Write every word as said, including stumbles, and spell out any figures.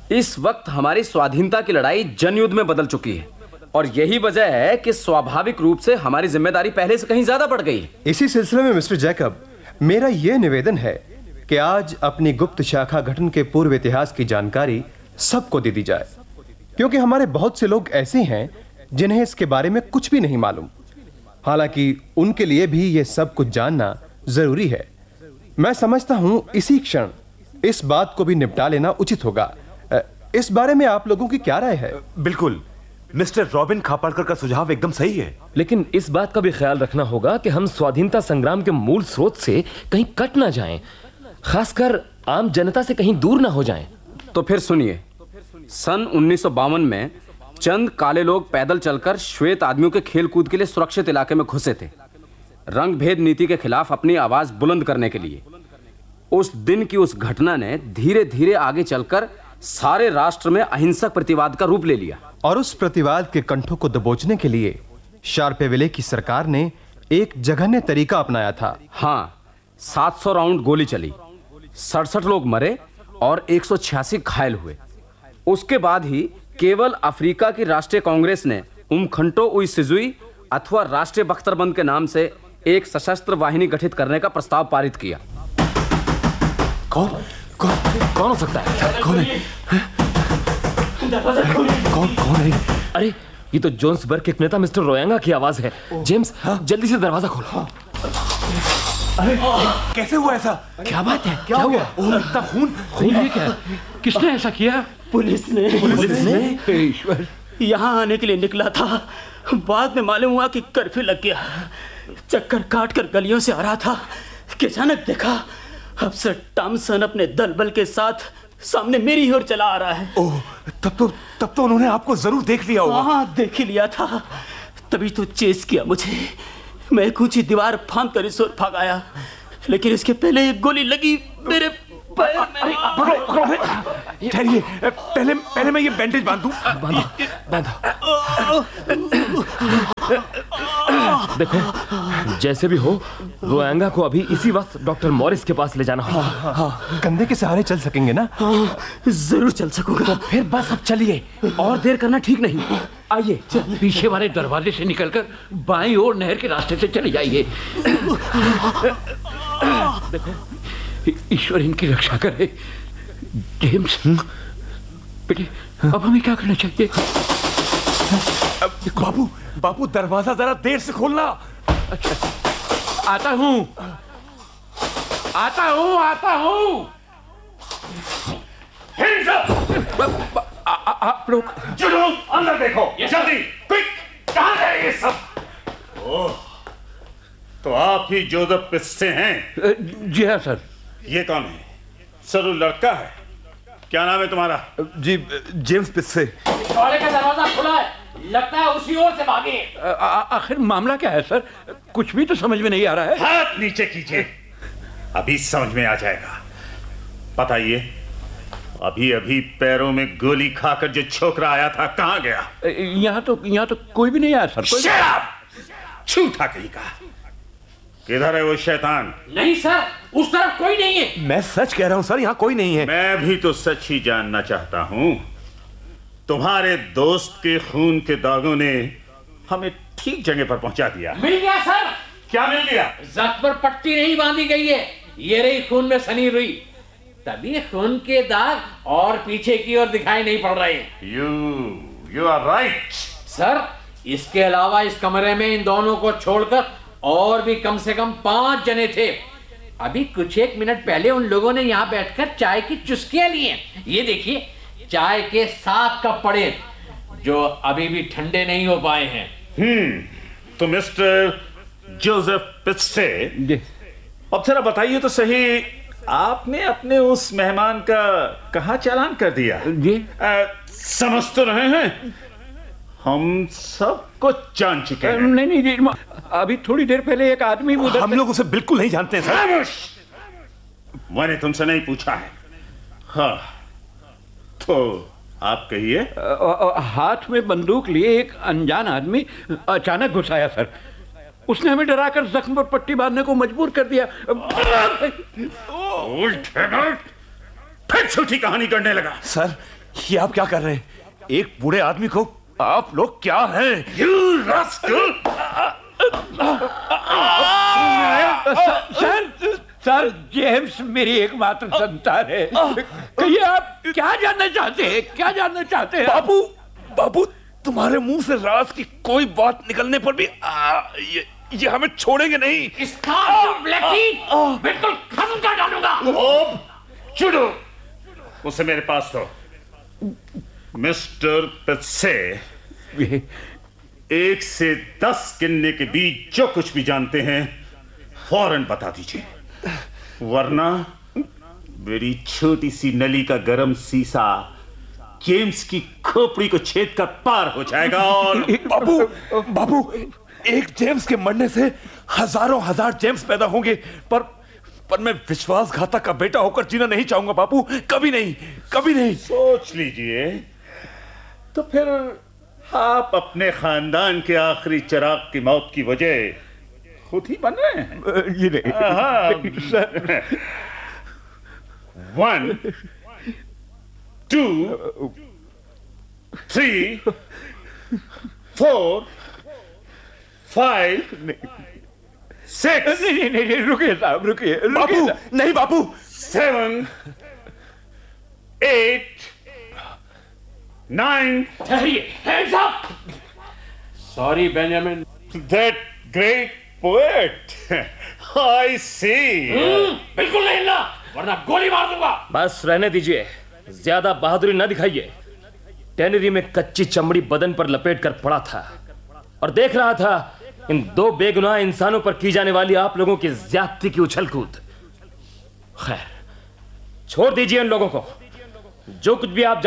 इस वक्त हमारी स्वाधीनता की लड़ाई जनयुद्ध में बदल चुकी है और यही वजह है कि स्वाभाविक रूप से हमारी जिम्मेदारी पहले से कहीं ज्यादा बढ़ गई है। इसी सिलसिले में मिस्टर जैकब, मेरा यह निवेदन है कि आज अपनी गुप्त शाखा गठन के पूर्व इतिहास की जानकारी सबको दे दी जाए, क्योंकि हमारे बहुत से लोग ऐसे हैं जिन्हें इसके बारे में कुछ भी नहीं मालूम। हालांकि उनके लिए भी यह सब कुछ जानना जरूरी है। मैं समझता हूं इसी क्षण इस बात को भी निपटा लेना उचित होगा। इस बारे में आप लोगों की क्या राय है? बिल्कुल, मिस्टर रॉबिन खापड़कर का सुझाव एकदम सही है। लेकिन इस बात का भी ख्याल रखना होगा कि हम स्वाधीनता संग्राम के मूल स्रोत से कहीं कट ना जाएं, खासकर आम जनता से कहीं दूर ना हो जाएं। तो फिर सुनिए, सन उन्नीस सौ बावन में चंद काले लोग पैदल चलकर श्वेत आदमियों के खेल कूद के लिए सुरक्षित इलाके में घुसे थे, रंग भेद नीति के खिलाफ अपनी आवाज बुलंद करने के लिए। उस दिन की उस घटना ने धीरे धीरे आगे चलकर सारे राष्ट्र में अहिंसक प्रतिवाद का रूप ले लिया और उस प्रतिवाद के कंठों को दबोचने के लिए शार्पेविले की सरकार ने एक जघन्य तरीका अपनाया था। हाँ, सात सौ राउंड गोली चली, सड़सठ लोग मरे और एक सौ छियासी घायल हुए। उसके बाद ही केवल अफ्रीका की राष्ट्रीय कांग्रेस ने उमखंटो उइसिजुई अथवा राष्ट्रीय बख्तरबंद के नाम से एक सशस्त्र वाहिनी गठित करने का प्रस्ताव पारित किया। कौन कौन कौन हो सकता है? कौन है? कौन कौन है? अरे ये तो जोन्सबर्ग के एक नेता मिस्टर रोयांगा की आवाज है। जेम्स, जल्दी से दरवाजा खोलो। अरे कैसे हुआ ऐसा? क्या बात है? क्या हुआ? ओह, इतना खून! खून ये क्या? किसने ऐसा किया? पुलिस ने। पुलिस ने? ईश्वर, यहाँ आने के लिए निकला था, बाद में मालूम हुआ कि कर्फ्यू लग गया। चक्कर काट कर गलियों से आ रहा था कि अचानक देखा अफसर टॉमसन अपने दल बल के साथ सामने मेरी ओर चला आ रहा है। ओह, तब तो तब तो उन्होंने आपको जरूर देख लिया होगा। हाँ, देख ही लिया था, तभी तो चेस किया मुझे। मैं एक ऊंची दीवार फांद कर इस ओर भाग आया, लेकिन इसके पहले एक गोली लगी मेरे पैर में। ठहरिए, पहले पहले मैं ये बैंडेज बांध दूं। बांधो, बांधो। देखो, जैसे भी हो रोयांगा को अभी इसी वक्त डॉक्टर मॉरिस के पास ले जाना होगा। हाँ, हाँ, कंधे के सहारे चल सकेंगे ना? हाँ, जरूर चल सकूंगा। तो फिर बस अब चलिए, और देर करना ठीक नहीं। आइए, पीछे वाले दरवाजे से निकलकर बाईं ओर नहर के रास्ते से चले जाइए। देखो, ईश्वर इनकी रक्षा करे। जेम्स, बेटे, अब हमें क्या करना चाहिए? बाबू, बाबू दरवाजा जरा देर से खोलना। अच्छा, आता हूँ, आता हूँ, आता हूँ। आप लोग जुनून, अंदर देखो, जल्दी, क्विक, कहाँ गए ये सब? ओह, तो आप ही जोसेफ पिस्से हैं? जी हाँ सर। ये कौन है? सर, लड़का है। क्या नाम है तुम्हारा? जी, जेम्स पिस्से। टॉयलेट का दरवाजा खुला है, लगता है उसी ओर से भागे। आखिर मामला क्या है सर? कुछ भी तो समझ में नहीं आ रहा है। हाथ नीचे कीजिए, अभी समझ में आ जाएगा। बताइए, अभी अभी पैरों में गोली खाकर जो छोकरा आया था कहाँ गया? यहाँ तो यहाँ तो कोई भी नहीं आया सर। Shut up! झूठा कहीं का। किधर है वो शैतान? नहीं सर, उस तरफ कोई नहीं है। मैं सच कह रहा हूँ सर, यहाँ कोई नहीं है। मैं भी तो सच ही जानना चाहता हूँ। तुम्हारे दोस्त के खून के दागों ने हमें ठीक जगह पर पहुंचा दिया। मिल गया सर। क्या मिल गया? जख्म पर पट्टी नहीं बांधी गई है, ये रही खून में सनी रुई। तभी खून के दाग और पीछे की ओर दिखाई नहीं पड़ रहे। You you are right sir. इसके अलावा इस कमरे में इन दोनों को छोड़कर और भी कम से कम पांच जने थे। अभी कुछ एक मिनट पहले उन लोगों ने यहाँ बैठकर चाय की चुस्कियां ली हैं। ये देखिए, चाय के सात कप पड़े जो अभी भी ठंडे नहीं हो पाए हैं। हम्म तो मिस्टर जोसेफ पिस्से, अब जरा बताइए तो सही, आपने अपने उस मेहमान का कहाँ चालान कर दिया? जी आ, समझ तो रहे हैं, हम सब कुछ जान चुके हैं। नहीं नहीं जी, अभी थोड़ी देर पहले एक आदमी उधर हम लोग उसे बिल्कुल नहीं जानते हैं सर। मैंने तुमसे नहीं पूछा है। हाँ, तो आप कहिए। हाथ में बंदूक लिए एक अनजान आदमी अचानक घुस आया सर। उसने हमें डराकर जख्म पर पट्टी बांधने को मजबूर कर दिया। फिर झूठी कहानी करने लगा। सर, ये आप क्या कर रहे हैं? एक बूढ़े आदमी को आप लोग क्या हैं? You rascal! Sir sir James मेरी एकमात्र संतान है। कहिए आप क्या जानना चाहते हैं? क्या जानना चाहते हैं? बाबू बाबू तुम्हारे मुंह से राज की कोई बात निकलने पर भी आ, ये ये हमें छोड़ेंगे नहीं। बिल्कुल खत्म कर डालूंगा। छुड़ो उसे मेरे पास दो। मिस्टर पित्से, एक से दस गिनने के बीच जो कुछ भी जानते हैं फौरन बता दीजिए, वरना मेरी छोटी सी नली का गरम सीसा जेम्स की खोपड़ी को छेद कर पार हो जाएगा। और बाबू बाबू एक जेम्स के मरने से हजारों हजार जेम्स पैदा होंगे, पर पर मैं विश्वासघातक का बेटा होकर जीना नहीं चाहूंगा बाबू, कभी नहीं, कभी नहीं। सोच लीजिए, तो फिर आप अपने खानदान के आखिरी चिराग की मौत की वजह खुद ही बन रहे हैं। ये नहीं। One two three four five six. नहीं नहीं नहीं रुकिए साहब, रुकिए बाबू नहीं बाबू। Seven eight nine. ठहरिए, hands up. Sorry Benjamin. That great poet. I see. बिल्कुल नहीं हिलना, वरना गोली मार दूंगा। बस रहने दीजिए, ज्यादा बहादुरी न दिखाइए। टेनरी में कच्ची चमड़ी बदन पर लपेट कर पड़ा था और देख रहा था इन दो बेगुनाह इंसानों पर की जाने वाली आप लोगों की ज्यादती की उछल कूद। खैर, छोड़ दीजिए इन लोगों को। जो कुछ भी आप